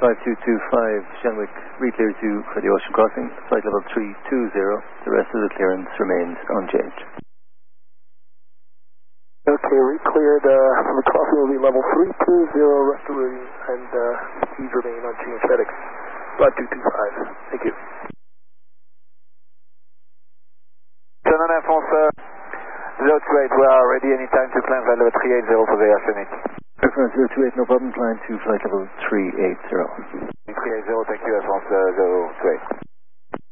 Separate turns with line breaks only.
5225, Shenwick, re-cleared you for the ocean crossing, flight level 320. The rest of the clearance remains unchanged.
Okay, re-cleared, the crossing will be level 320, rest of reading, and speed remain unchanged, FedEx 5225. Thank you.
Shannon Air France 028, we are ready anytime to climb flight level 380 for the Oceanic.
Air France 028, no problem, climb to flight level 380.
380, thank you, Air France 028.